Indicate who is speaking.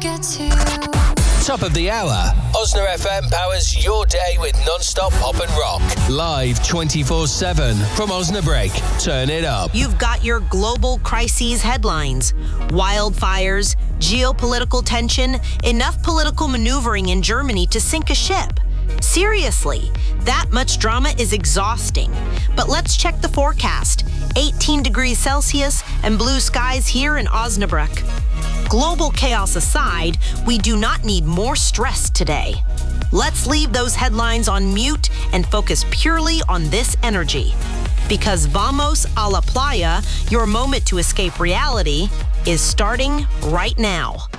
Speaker 1: get to you.
Speaker 2: Top of the hour, Osna FM powers your day with non-stop pop and rock. Live 24/7 from Osnabrück. Turn it up.
Speaker 3: You've got your global crises headlines, wildfires, geopolitical tension, enough political maneuvering in Germany to sink a ship. Seriously, that much drama is exhausting. But let's check the forecast. 18 degrees Celsius and blue skies here in Osnabrück. Global chaos aside, we do not need more stress today. Let's leave those headlines on mute and focus purely on this energy. Because Vamos a la Playa, your moment to escape reality, is starting right now.